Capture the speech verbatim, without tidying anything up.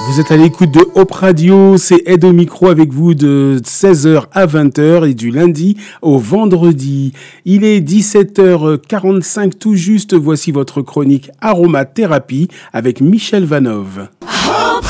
Vous êtes à l'écoute de Hop Radio, c'est Ed au micro avec vous de seize heures à vingt heures et du lundi au vendredi. Il est dix-sept heures quarante-cinq tout juste, voici votre chronique Aromathérapie avec Michel Vanov.